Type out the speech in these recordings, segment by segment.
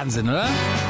Wahnsinn, oder?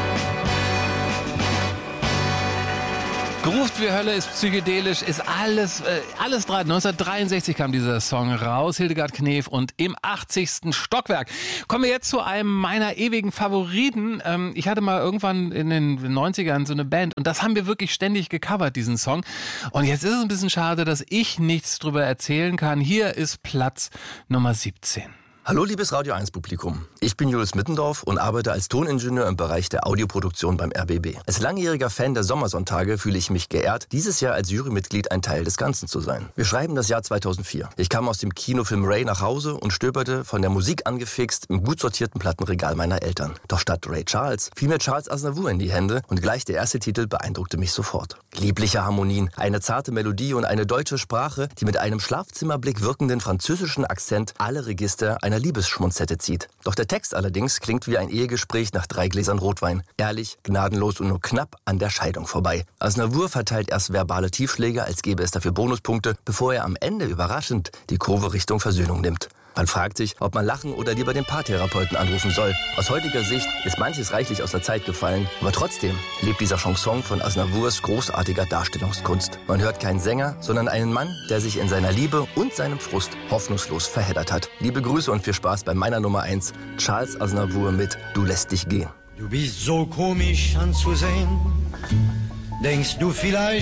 Groovt wie Hölle, ist psychedelisch, ist alles dran. 1963 kam dieser Song raus, Hildegard Knef, und im 80. Stockwerk. Kommen wir jetzt zu einem meiner ewigen Favoriten. Ich hatte mal irgendwann in den 90ern so eine Band und das haben wir wirklich ständig gecovert, diesen Song. Und jetzt ist es ein bisschen schade, dass ich nichts drüber erzählen kann. Hier ist Platz Nummer 17. Hallo liebes Radio 1 Publikum. Ich bin Julius Mittendorf und arbeite als Toningenieur im Bereich der Audioproduktion beim RBB. Als langjähriger Fan der Sommersonntage fühle ich mich geehrt, dieses Jahr als Jurymitglied ein Teil des Ganzen zu sein. Wir schreiben das Jahr 2004. Ich kam aus dem Kinofilm Ray nach Hause und stöberte, von der Musik angefixt, im gut sortierten Plattenregal meiner Eltern. Doch statt Ray Charles fiel mir Charles Aznavour in die Hände und gleich der erste Titel beeindruckte mich sofort. Liebliche Harmonien, eine zarte Melodie und eine deutsche Sprache, die mit einem Schlafzimmerblick wirkenden französischen Akzent alle Register einer Liebesschmonzette zieht. Doch der Text allerdings klingt wie ein Ehegespräch nach 3 Gläsern Rotwein. Ehrlich, gnadenlos und nur knapp an der Scheidung vorbei. Aznavour verteilt erst verbale Tiefschläge, als gäbe es dafür Bonuspunkte, bevor er am Ende überraschend die Kurve Richtung Versöhnung nimmt. Man fragt sich, ob man lachen oder lieber den Paartherapeuten anrufen soll. Aus heutiger Sicht ist manches reichlich aus der Zeit gefallen, aber trotzdem lebt dieser Chanson von Aznavours großartiger Darstellungskunst. Man hört keinen Sänger, sondern einen Mann, der sich in seiner Liebe und seinem Frust hoffnungslos verheddert hat. Liebe Grüße und viel Spaß bei meiner Nummer 1, Charles Aznavour mit Du lässt dich gehen. Du bist so komisch anzusehen, denkst du vielleicht